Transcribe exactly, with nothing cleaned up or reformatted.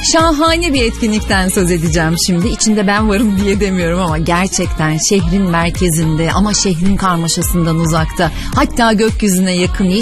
Şahane bir etkinlikten söz edeceğim şimdi. İçinde ben varım diye demiyorum ama gerçekten şehrin merkezinde ama şehrin karmaşasından uzakta, hatta gökyüzüne yakın